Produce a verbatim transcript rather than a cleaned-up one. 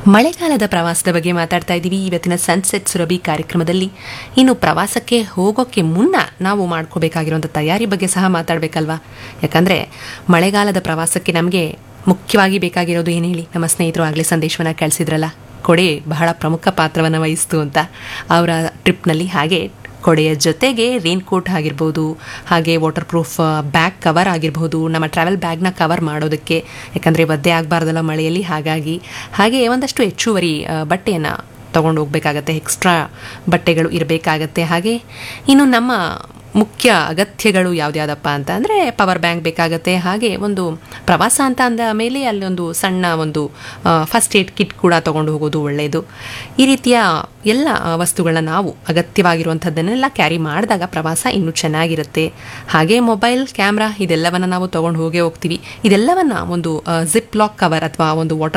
ಮಳೆಗಾಲದ ಪ್ರವಾಸದ ಬಗ್ಗೆ ಮಾತಾಡ್ತಾ ಇದ್ದೀವಿ ಇವತ್ತಿನ ಸನ್ಸೆಟ್ ಸುರಭಿ ಕಾರ್ಯಕ್ರಮದಲ್ಲಿ. ಇನ್ನು ಪ್ರವಾಸಕ್ಕೆ ಹೋಗೋಕ್ಕೆ ಮುನ್ನ ನಾವು ಮಾಡ್ಕೋಬೇಕಾಗಿರುವಂಥ ತಯಾರಿ ಬಗ್ಗೆ ಸಹ ಮಾತಾಡಬೇಕಲ್ವಾ. ಯಾಕಂದರೆ ಮಳೆಗಾಲದ ಪ್ರವಾಸಕ್ಕೆ ನಮಗೆ ಮುಖ್ಯವಾಗಿ ಬೇಕಾಗಿರೋದು ಏನು ಹೇಳಿ, ನಮ್ಮ ಸ್ನೇಹಿತರು ಆಗಲೇ ಸಂದೇಶವನ್ನು ಕಳಿಸಿದ್ರಲ್ಲ, ಕೊಡೆ ಬಹಳ ಪ್ರಮುಖ ಪಾತ್ರವನ್ನು ವಹಿಸ್ತು ಅಂತ ಅವರ ಟ್ರಿಪ್ನಲ್ಲಿ. ಹಾಗೆ ಕೊಡೆಯ ಜೊತೆಗೆ ರೈನ್ ಕೋಟ್ ಆಗಿರ್ಬೋದು, ಹಾಗೆ ವಾಟರ್ ಪ್ರೂಫ್ ಬ್ಯಾಗ್ ಕವರ್ ಆಗಿರ್ಬೋದು, ನಮ್ಮ ಟ್ರಾವೆಲ್ ಬ್ಯಾಗ್ನ ಕವರ್ ಮಾಡೋದಕ್ಕೆ, ಯಾಕಂದರೆ ಒದ್ದೆ ಆಗಬಾರ್ದಲ್ಲ ಮಳೆಯಲ್ಲಿ. ಹಾಗಾಗಿ ಹಾಗೆ ಒಂದಷ್ಟು ಹೆಚ್ಚುವರಿ ಬಟ್ಟೆಯನ್ನು ತೊಗೊಂಡು ಹೋಗಬೇಕಾಗತ್ತೆ, ಎಕ್ಸ್ಟ್ರಾ ಬಟ್ಟೆಗಳು ಇರಬೇಕಾಗತ್ತೆ. ಹಾಗೆ ಇನ್ನು ನಮ್ಮ ಮುಖ್ಯ ಅಗತ್ಯಗಳು ಯಾವುದ್ಯಾವುದಪ್ಪ ಅಂತ ಅಂದರೆ ಪವರ್ ಬ್ಯಾಂಕ್ ಬೇಕಾಗತ್ತೆ. ಹಾಗೆ ಒಂದು ಪ್ರವಾಸ ಅಂತ ಅಂದ ಮೇಲೆ ಅಲ್ಲೊಂದು ಸಣ್ಣ ಒಂದು ಫಸ್ಟ್ ಏಡ್ ಕಿಟ್ ಕೂಡ ತೊಗೊಂಡು ಹೋಗೋದು ಒಳ್ಳೆಯದು. ಈ ರೀತಿಯ ಎಲ್ಲ ವಸ್ತುಗಳನ್ನ ನಾವು ಅಗತ್ಯವಾಗಿರುವಂಥದ್ದನ್ನೆಲ್ಲ ಕ್ಯಾರಿ ಮಾಡಿದಾಗ ಪ್ರವಾಸ ಇನ್ನೂ ಚೆನ್ನಾಗಿರುತ್ತೆ. ಹಾಗೆ ಮೊಬೈಲ್, ಕ್ಯಾಮ್ರಾ ಇದೆಲ್ಲವನ್ನು ನಾವು ತೊಗೊಂಡು ಹೋಗೇ ಹೋಗ್ತೀವಿ. ಇದೆಲ್ಲವನ್ನು ಒಂದು ಜಿಪ್ ಲಾಕ್ ಕವರ್ ಅಥವಾ ಒಂದು ವಾಟರ್